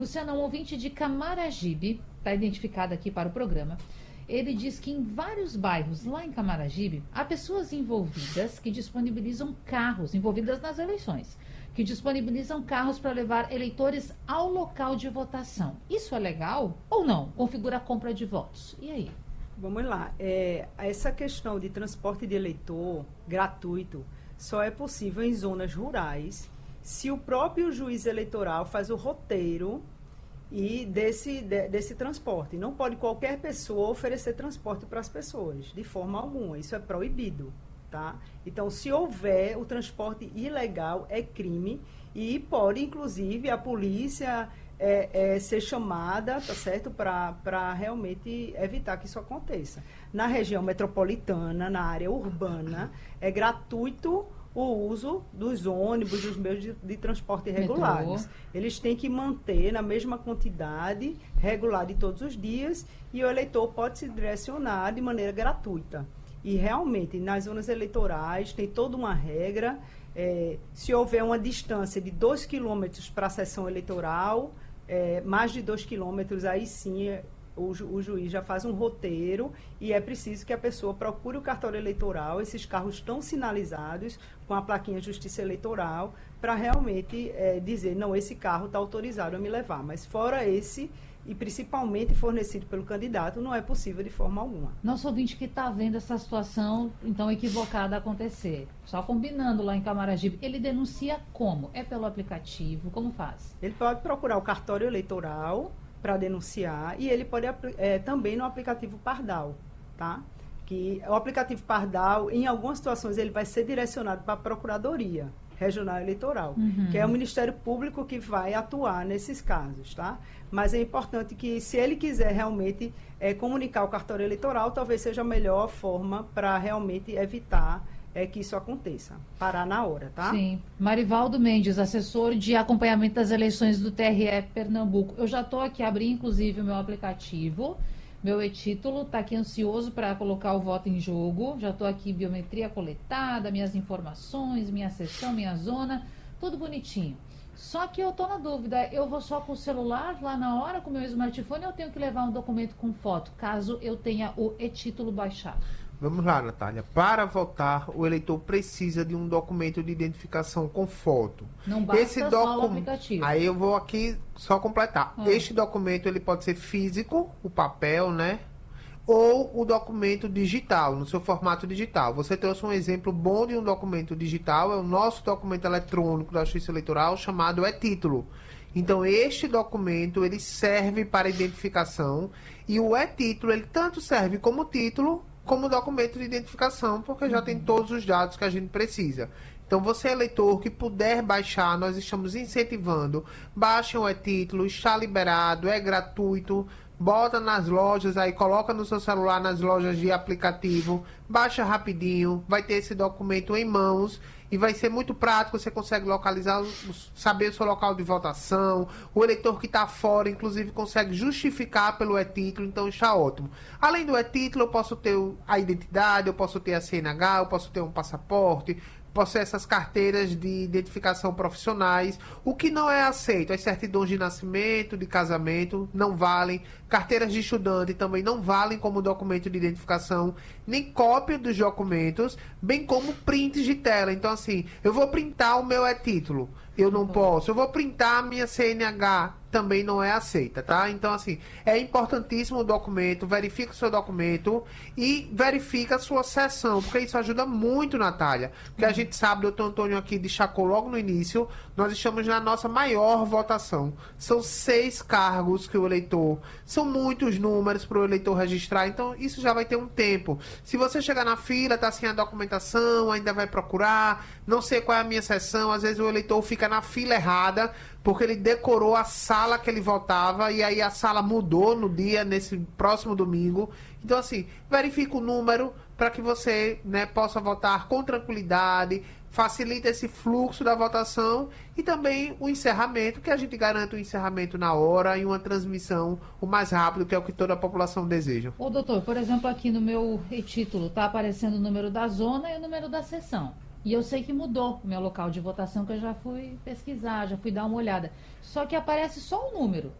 Luciano, um ouvinte de Camaragibe, está identificado aqui para o programa. Ele diz que em vários bairros lá em Camaragibe há pessoas envolvidas que disponibilizam carros, envolvidas nas eleições, que disponibilizam carros para levar eleitores ao local de votação. Isso é legal ou não? Configura a compra de votos. E aí? Vamos lá. Essa questão de transporte de eleitor gratuito só é possível em zonas rurais se o próprio juiz eleitoral faz o roteiro desse transporte. Não pode qualquer pessoa oferecer transporte para as pessoas, de forma alguma. Isso é proibido, tá? Então, se houver o transporte ilegal, é crime e pode, inclusive, a polícia ser chamada, tá certo? Para realmente evitar que isso aconteça. Na região metropolitana, na área urbana, é gratuito o uso dos ônibus, dos meios de transporte regulares. Eles têm que manter na mesma quantidade, regular de todos os dias, e o eleitor pode se direcionar de maneira gratuita. E realmente, nas zonas eleitorais, tem toda uma regra. Se houver uma distância de 2 quilômetros para a sessão eleitoral, mais de 2 quilômetros, aí sim o juiz já faz um roteiro e é preciso que a pessoa procure o cartório eleitoral. Esses carros estão sinalizados com a plaquinha Justiça Eleitoral para realmente dizer, não, esse carro está autorizado a me levar. Mas fora esse, e principalmente fornecido pelo candidato, não é possível de forma alguma. Nosso ouvinte que está vendo essa situação, então, equivocada acontecer, só combinando lá em Camaragibe, ele denuncia como? É pelo aplicativo? Como faz? Ele pode procurar o cartório eleitoral para denunciar e ele pode também no aplicativo Pardal, tá? Que o aplicativo Pardal, em algumas situações, ele vai ser direcionado para a Procuradoria Regional Eleitoral, que é o Ministério Público que vai atuar nesses casos, tá? Mas é importante que, se ele quiser realmente comunicar o cartório eleitoral, talvez seja a melhor forma para realmente evitar que isso aconteça. Parar na hora, tá? Sim. Marivaldo Mendes, assessor de acompanhamento das eleições do TRE Pernambuco. Eu já estou aqui, abri inclusive o meu aplicativo, meu e-título, está aqui ansioso para colocar o voto em jogo. Já estou aqui, biometria coletada, minhas informações, minha seção, minha zona, tudo bonitinho. Só que eu estou na dúvida, eu vou só com o celular lá na hora, com o meu smartphone, ou eu tenho que levar um documento com foto, caso eu tenha o e-título baixado? Vamos lá, Natália. Para votar, o eleitor precisa de um documento de identificação com foto. Não basta só o aplicativo. Aí eu vou aqui só completar. Este documento ele pode ser físico, o papel, né? Ou o documento digital, no seu formato digital. Você trouxe um exemplo bom de um documento digital, é o nosso documento eletrônico da Justiça Eleitoral, chamado e-título. Então, este documento, ele serve para identificação, e o e-título, ele tanto serve como título, como documento de identificação, porque já tem todos os dados que a gente precisa. Então, você, eleitor, que puder baixar, nós estamos incentivando, baixem o e-título, está liberado, é gratuito, bota nas lojas aí, coloca no seu celular nas lojas de aplicativo, baixa rapidinho, vai ter esse documento em mãos e vai ser muito prático, você consegue localizar, saber o seu local de votação, o eleitor que está fora, inclusive, consegue justificar pelo e-título, então está ótimo. Além do e-título, eu posso ter a identidade, eu posso ter a CNH, eu posso ter um passaporte, posso ter essas carteiras de identificação profissionais. O que não é aceito, as certidões de nascimento, de casamento, não valem. Carteiras de estudante também não valem como documento de identificação, nem cópia dos documentos, bem como prints de tela. Então, assim, eu vou printar o meu e-título, eu não posso. Eu vou printar a minha CNH, também não é aceita, tá? Então, assim, é importantíssimo o documento, verifica o seu documento e verifica a sua sessão, porque isso ajuda muito, Natália. Porque a gente sabe, o doutor Antônio aqui destacou logo no início, nós estamos na nossa maior votação. São 6 cargos que o eleitor... São muitos números para o eleitor registrar, então isso já vai ter um tempo. Se você chegar na fila, tá sem a documentação, ainda vai procurar, não sei qual é a minha sessão, às vezes o eleitor fica na fila errada, porque ele decorou a sala que ele votava e aí a sala mudou no dia, nesse próximo domingo. Então, assim, verifica o número para que você, né, possa votar com tranquilidade, facilita esse fluxo da votação e também o encerramento, que a gente garante o encerramento na hora e uma transmissão o mais rápido, que é o que toda a população deseja. Ô, doutor, por exemplo, aqui no meu e-título está aparecendo o número da zona e o número da seção. E eu sei que mudou o meu local de votação, que eu já fui pesquisar, já fui dar uma olhada. Só que aparece só o número.